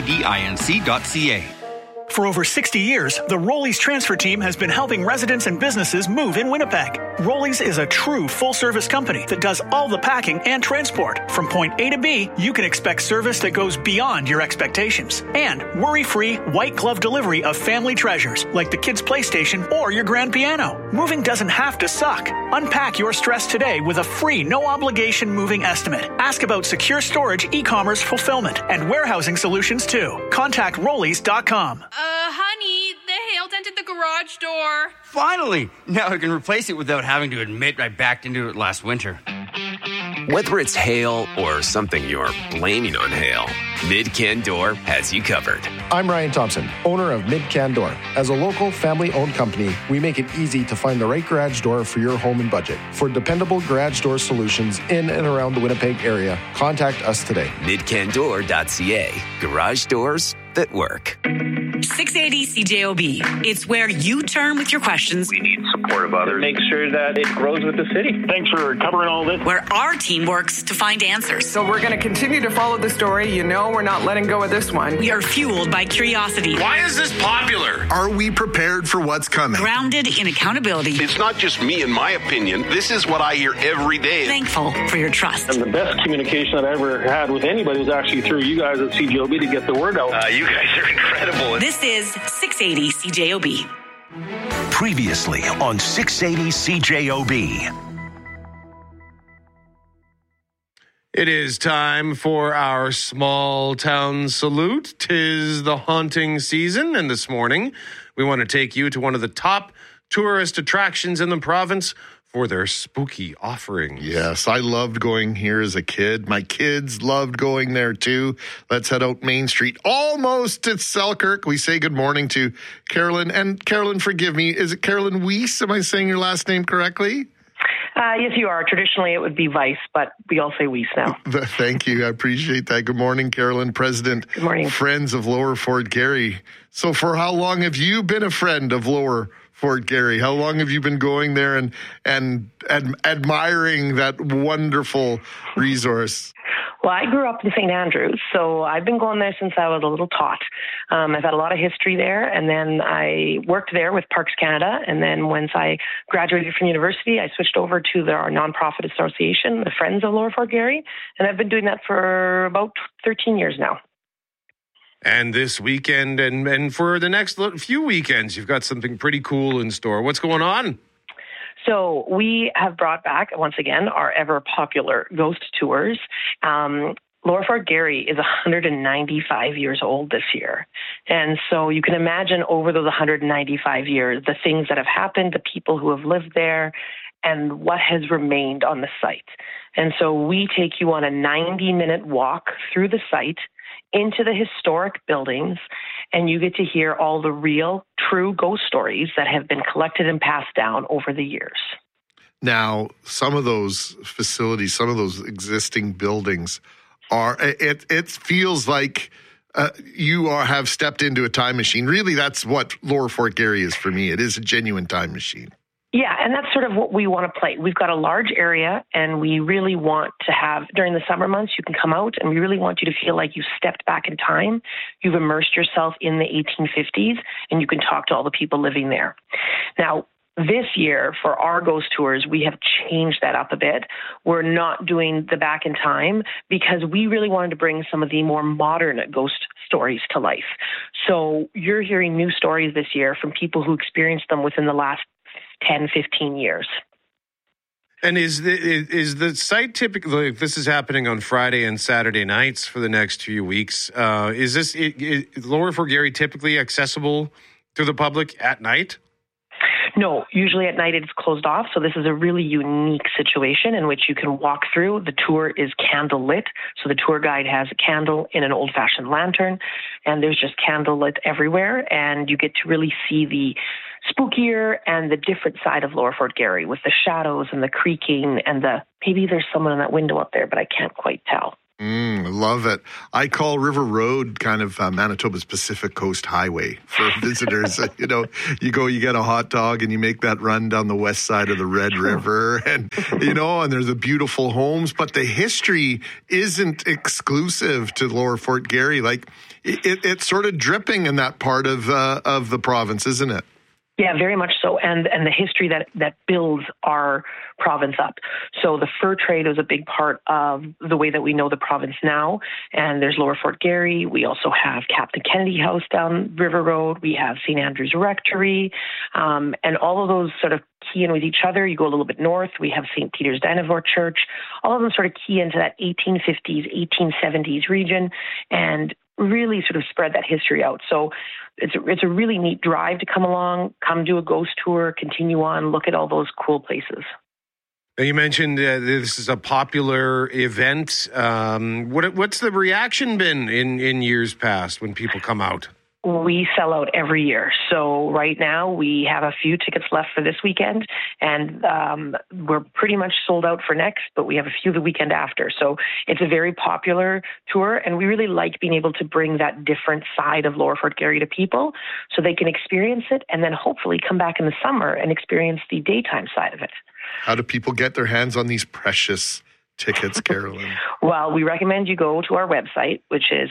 fpdinc.ca. For over 60 years, the Rollies transfer team has been helping residents and businesses move in Winnipeg. Rollies is a true full-service company that does all the packing and transport. From point A to B, you can expect service that goes beyond your expectations. And worry-free, white-glove delivery of family treasures, like the kids' PlayStation or your grand piano. Moving doesn't have to suck. Unpack your stress today with a free, no-obligation moving estimate. Ask about secure storage, e-commerce fulfillment, and warehousing solutions, too. Contact Rollies.com. Honey, the hail dented the garage door. Finally! Now I can replace it without having to admit I backed into it last winter. Whether it's hail or something you're blaming on hail, Mid-Can Door has you covered. I'm Ryan Thompson, owner of Mid-Can Door. As a local, family-owned company, we make it easy to find the right garage door for your home and budget. For dependable garage door solutions in and around the Winnipeg area, contact us today. MidCanDoor.ca. Garage doors that work. 680 CJOB. It's where you turn with your questions. We need support of others. Make sure that it grows with the city. Thanks for covering all this. Where our team works to find answers. So we're going to continue to follow the story. You know we're not letting go of this one. We are fueled by curiosity. Why is this popular? Are we prepared for what's coming? Grounded in accountability. It's not just me and my opinion. This is what I hear every day. Thankful for your trust. And the best communication that I ever had with anybody was actually through you guys at CJOB to get the word out. You guys are incredible. This is 680 CJOB. Previously on 680 CJOB. It is time for our small town salute. 'Tis the haunting season, and this morning we want to take you to one of the top tourist attractions in the province for their spooky offerings. Yes, I loved going here as a kid. My kids loved going there too. Let's head out Main Street, almost to Selkirk. We say good morning to Carolyn. And Carolyn, forgive me, is it Carolyn Weiss? Am I saying your last name correctly? Yes, you are. Traditionally, it would be Weiss, but we all say Weiss now. Thank you. I appreciate that. Good morning, Carolyn, President. Good morning. Friends of Lower Fort Garry. So for how long have you been a friend of Lower Fort Garry? How long have you been going there and admiring that wonderful resource? Well, I grew up in St. Andrews, so I've been going there since I was a little tot. I've had a lot of history there, and then I worked there with Parks Canada, and then once I graduated from university, I switched over to our nonprofit association, the Friends of Lower Fort Garry, and I've been doing that for about 13 years now. And this weekend and for the next few weekends, you've got something pretty cool in store. What's going on? So we have brought back, once again, our ever-popular ghost tours. Lower Fort Garry is 195 years old this year. And so you can imagine over those 195 years, the things that have happened, the people who have lived there, and what has remained on the site. And so we take you on a 90-minute walk through the site into the historic buildings, and you get to hear all the real, true ghost stories that have been collected and passed down over the years. Now, some of those facilities, some of those existing buildings are, it feels like you have stepped into a time machine. Really, that's what Lower Fort Garry is for me. It is a genuine time machine. Yeah, and that's sort of what we want to play. We've got a large area, and we really want to have, during the summer months, you can come out, and we really want you to feel like you stepped back in time. You've immersed yourself in the 1850s, and you can talk to all the people living there. Now, This year, for our ghost tours, we have changed that up a bit. We're not doing the back in time because we really wanted to bring some of the more modern ghost stories to life. So you're hearing new stories this year from people who experienced them within the last 10, 15 years. And is the site typically, if this is happening on Friday and Saturday nights for the next few weeks, is Lower Fort Garry typically accessible to the public at night? No, usually at night it's closed off. So this is a really unique situation in which you can walk through. The tour is candle lit. So the tour guide has a candle in an old-fashioned lantern, and there's just candle lit everywhere. And you get to really see the spookier and the different side of Lower Fort Garry with the shadows and the creaking and maybe there's someone in that window up there, but I can't quite tell. Love it. I call River Road kind of Manitoba's Pacific Coast Highway for visitors. You get a hot dog and you make that run down the west side of the Red River and there's a beautiful homes, but the history isn't exclusive to Lower Fort Garry. Like it's sort of dripping in that part of the province, isn't it? Yeah, very much so. And the history that builds our province up. So the fur trade is a big part of the way that we know the province now. And there's Lower Fort Garry. We also have Captain Kennedy House down River Road. We have St. Andrew's Rectory. And all of those sort of key in with each other. You go a little bit north, we have St. Peter's Dynevor Church. All of them sort of key into that 1850s, 1870s region and really sort of spread that history out. So it's a really neat drive to come along, come do a ghost tour, continue on, look at all those cool places. You mentioned this is a popular event. What's the reaction been in years past when people come out? We sell out every year. So right now we have a few tickets left for this weekend and we're pretty much sold out for next, but we have a few the weekend after. So it's a very popular tour and we really like being able to bring that different side of Lower Fort Garry to people so they can experience it and then hopefully come back in the summer and experience the daytime side of it. How do people get their hands on these precious tickets, Carolyn? Well, we recommend you go to our website, which is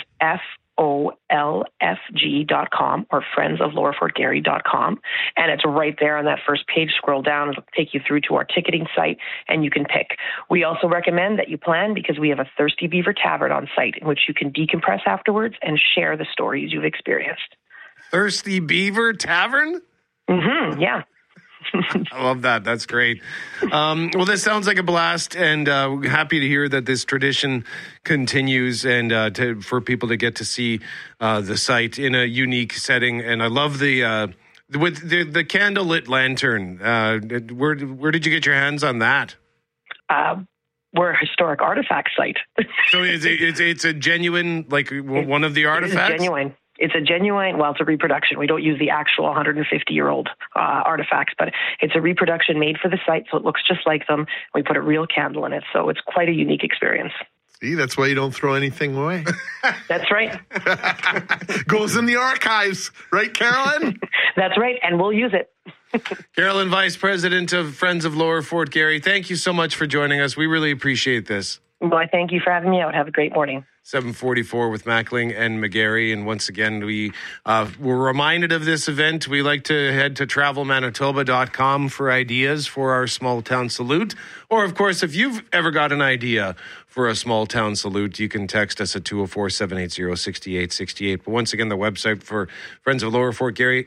FOLFG.com or friendsoflowerfortgarry.com. And it's right there on that first page. Scroll down, it'll take you through to our ticketing site and you can pick. We also recommend that you plan because we have a Thirsty Beaver Tavern on site in which you can decompress afterwards and share the stories you've experienced. Thirsty Beaver Tavern? Mm-hmm, yeah. I love that. That's great. Well, this sounds like a blast, and happy to hear that this tradition continues and for people to get to see the site in a unique setting. And I love the candlelit lantern. Where did you get your hands on that? We're a historic artifact site. So it's a genuine, like one of the artifacts? It's genuine. It's a genuine, well, it's a reproduction. We don't use the actual 150-year-old artifacts, but it's a reproduction made for the site, so it looks just like them. We put a real candle in it, so it's quite a unique experience. See, that's why you don't throw anything away. That's right. Goes in the archives, right, Carolyn? That's right, and we'll use it. Carolyn, Vice President of Friends of Lower Fort Garry, thank you so much for joining us. We really appreciate this. Well, I thank you for having me out. Have a great morning. 7:44 with Mackling and McGarry. And once again, we're reminded of this event. We like to head to travelmanitoba.com for ideas for our small town salute. Or, of course, if you've ever got an idea for a small town salute, you can text us at 204-780-6868. But once again, the website for Friends of Lower Fort Garry,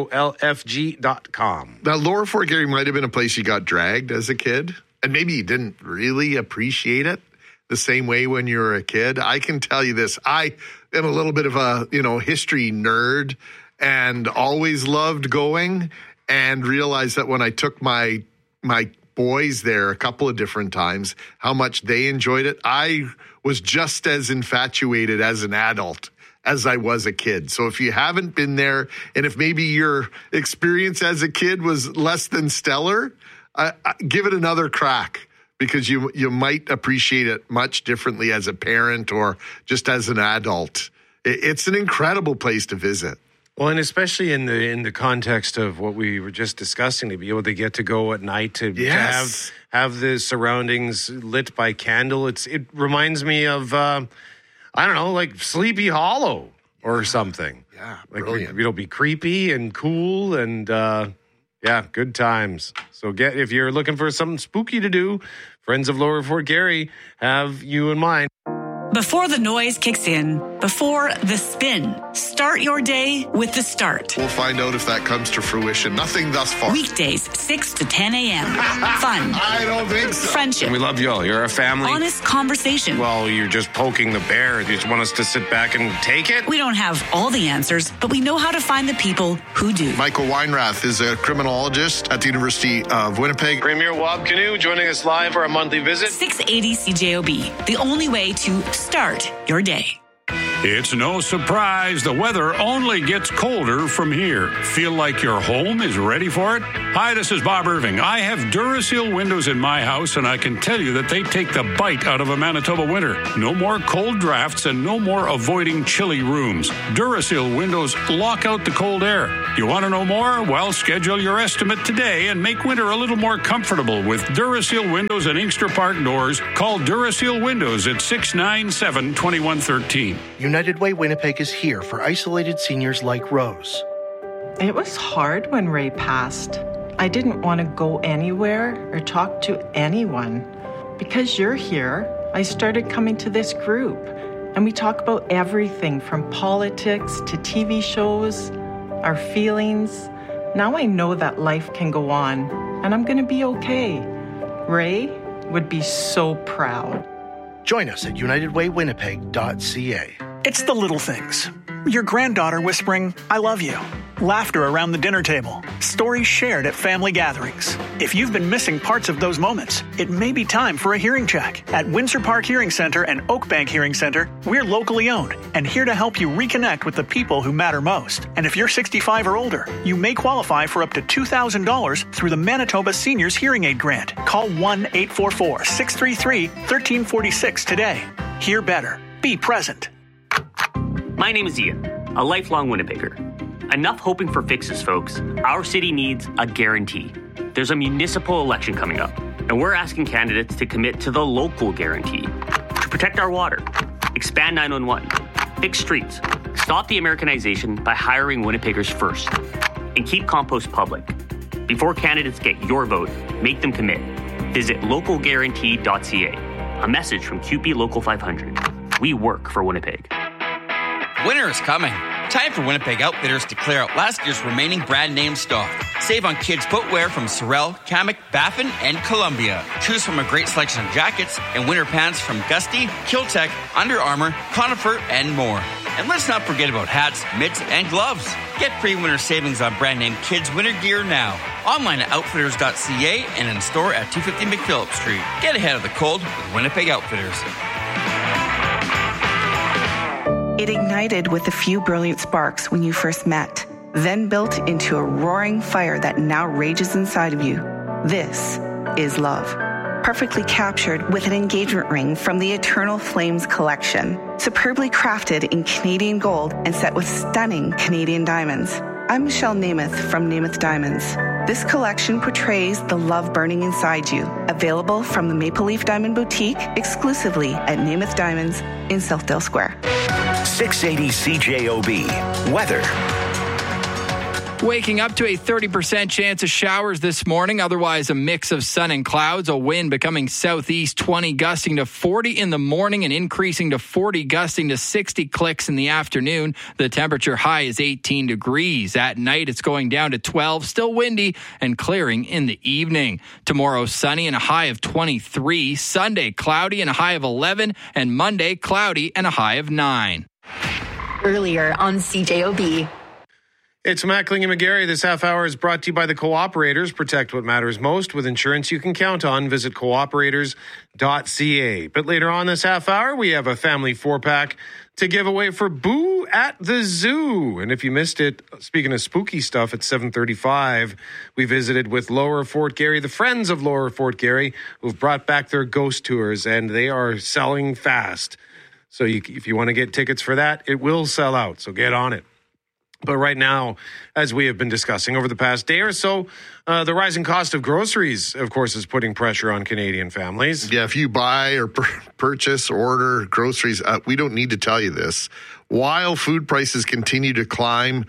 FOLFG.com. Now, Lower Fort Garry might have been a place you got dragged as a kid, and maybe you didn't really appreciate it the same way when you were a kid. I can tell you this. I am a little bit of a, history nerd and always loved going and realized that when I took my boys there a couple of different times, how much they enjoyed it. I was just as infatuated as an adult as I was a kid. So if you haven't been there and if maybe your experience as a kid was less than stellar, give it another crack. Because you might appreciate it much differently as a parent or just as an adult. It's an incredible place to visit. Well, and especially in the context of what we were just discussing, to be able to get to go at night to have the surroundings lit by candle. It reminds me of like Sleepy Hollow or something. Yeah, like it'll be creepy and cool and. Yeah, good times. So if you're looking for something spooky to do, Friends of Lower Fort Garry have you in mind. Before the noise kicks in, before the spin, start your day with The Start. We'll find out if that comes to fruition. Nothing thus far. Weekdays, 6 to 10 a.m. Fun. I don't think so. Friendship. We love you all. You're a family. Honest conversation. Well, you're just poking the bear. You just want us to sit back and take it? We don't have all the answers, but we know how to find the people who do. Michael Weinrath is a criminologist at the University of Winnipeg. Premier Wab Canoe joining us live for a monthly visit. 680 CJOB, the only way to start your day. It's no surprise the weather only gets colder from here. Feel like your home is ready for it? Hi, this is Bob Irving. I have Duraseal windows in my house, and I can tell you that they take the bite out of a Manitoba winter. No more cold drafts and no more avoiding chilly rooms. Duraseal windows lock out the cold air. You want to know more? Well, schedule your estimate today and make winter a little more comfortable with Duraseal windows and Inkster Park doors. Call Duraseal Windows at 697-2113. United Way Winnipeg is here for isolated seniors like Rose. It was hard when Ray passed. I didn't want to go anywhere or talk to anyone. Because you're here, I started coming to this group, and we talk about everything from politics to TV shows, our feelings. Now I know that life can go on, and I'm going to be okay. Ray would be so proud. Join us at unitedwaywinnipeg.ca. It's the little things. Your granddaughter whispering, "I love you." Laughter around the dinner table. Stories shared at family gatherings. If you've been missing parts of those moments, it may be time for a hearing check. At Windsor Park Hearing Center and Oakbank Hearing Center, we're locally owned and here to help you reconnect with the people who matter most. And if you're 65 or older, you may qualify for up to $2,000 through the Manitoba Seniors Hearing Aid Grant. Call 1-844-633-1346 today. Hear better. Be present. My name is Ian, a lifelong Winnipegger. Enough hoping for fixes, folks. Our city needs a guarantee. There's a municipal election coming up, and we're asking candidates to commit to the local guarantee. To protect our water, expand 911, fix streets, stop the Americanization by hiring Winnipeggers first, and keep compost public. Before candidates get your vote, make them commit. Visit localguarantee.ca. A message from QP Local 500. We work for Winnipeg. Winter is coming. Time for Winnipeg Outfitters to clear out last year's remaining brand name stock. Save on kids' footwear from Sorel, Kamek, Baffin, and Columbia. Choose from a great selection of jackets and winter pants from Gusty, Kiltech, Under Armour, Conifer, and more. And let's not forget about hats, mitts, and gloves. Get pre-winter savings on brand name kids' winter gear now. Online at outfitters.ca and in store at 250 McPhillips Street. Get ahead of the cold with Winnipeg Outfitters. It ignited with a few brilliant sparks when you first met, then built into a roaring fire that now rages inside of you. This is love. Perfectly captured with an engagement ring from the Eternal Flames collection. Superbly crafted in Canadian gold and set with stunning Canadian diamonds. I'm Michelle Namath from Namath Diamonds. This collection portrays the love burning inside you. Available from the Maple Leaf Diamond Boutique exclusively at Namath Diamonds in Southdale Square. 680 CJOB. Weather. Waking up to a 30% chance of showers this morning, otherwise a mix of sun and clouds, a wind becoming southeast 20 gusting to 40 in the morning and increasing to 40 gusting to 60 clicks in the afternoon. The temperature high is 18 degrees. At night it's going down to 12, still windy and clearing in the evening. Tomorrow sunny and a high of 23. Sunday cloudy and a high of 11, and Monday cloudy and a high of 9. Earlier on CJOB. It's Mackling and McGarry. This half hour is brought to you by the Cooperators. Protect what matters most with insurance you can count on. Visit cooperators.ca. But later on this half hour, we have a family 4-pack to give away for Boo at the Zoo. And if you missed it, speaking of spooky stuff, at 7:35, we visited with Lower Fort Garry, the Friends of Lower Fort Garry, who've brought back their ghost tours, and they are selling fast. So if you want to get tickets for that, it will sell out. So get on it. But right now, as we have been discussing over the past day or so, the rising cost of groceries, of course, is putting pressure on Canadian families. Yeah, if you buy or purchase, order groceries, we don't need to tell you this. While food prices continue to climb,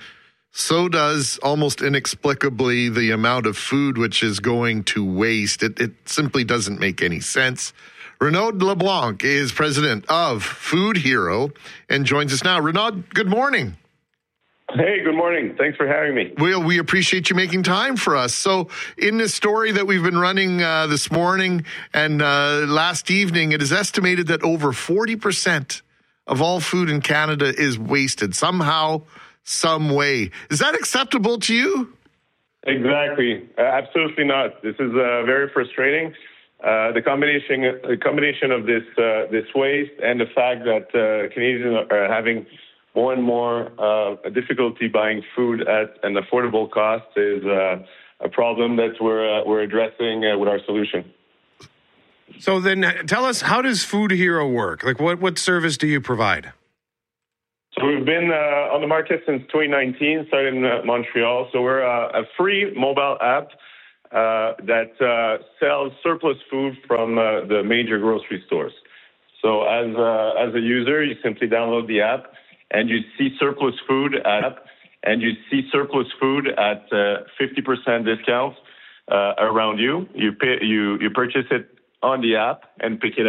so does almost inexplicably the amount of food which is going to waste. It simply doesn't make any sense. Renaud LeBlanc is president of Food Hero and joins us now. Renaud, good morning. Hey, good morning. Thanks for having me. Well, we appreciate you making time for us. So in this story that we've been running this morning and last evening, it is estimated that over 40% of all food in Canada is wasted somehow, some way. Is that acceptable to you? Exactly. Absolutely not. This is very frustrating. The combination of this waste and the fact that Canadians are having more and more difficulty buying food at an affordable cost is a problem that we're addressing with our solution. So then tell us, how does Food Hero work? Like what service do you provide? So we've been on the market since 2019, started in Montreal. So we're a free mobile app that sells surplus food from the major grocery stores. So as a user, you simply download the app and you see surplus food at 50% discounts around you. You purchase it on the app and pick it